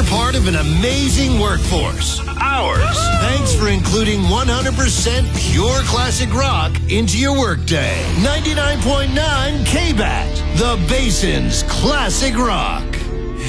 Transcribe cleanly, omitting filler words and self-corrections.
part of an amazing workforce. Ours. Thanks for including 100% pure classic rock into your workday. 99.9 KBAT, the Basin's Classic Rock.